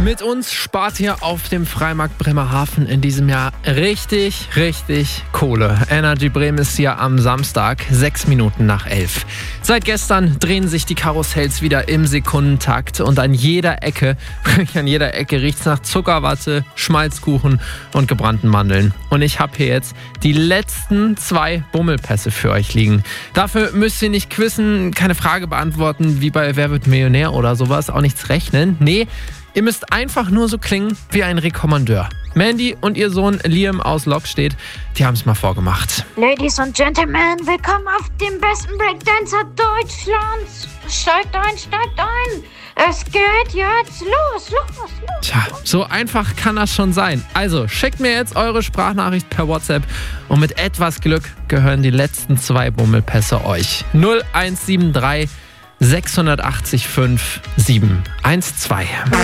Mit uns spart ihr auf dem Freimarkt Bremerhaven in diesem Jahr richtig Kohle. Energy Bremen ist hier am Samstag, 6 Minuten nach 11. Seit gestern drehen sich die Karussells wieder im Sekundentakt und an jeder Ecke riecht es nach Zuckerwatte, Schmalzkuchen und gebrannten Mandeln. Und ich habe hier jetzt die letzten 2 Bummelpässe für euch liegen. Dafür müsst ihr nicht quizzen, keine Frage beantworten wie bei Wer wird Millionär oder sowas, auch nichts rechnen. Nee, ihr müsst einfach nur so klingen wie ein Rekommandeur. Mandy und ihr Sohn Liam aus Lokstedt, die haben es mal vorgemacht. Ladies und Gentlemen, willkommen auf dem besten Breakdancer Deutschlands. Steigt ein. Es geht jetzt los. Tja, so einfach kann das schon sein. Also schickt mir jetzt eure Sprachnachricht per WhatsApp und mit etwas Glück gehören die letzten 2 Bummelpässe euch. 0173 680 5 712.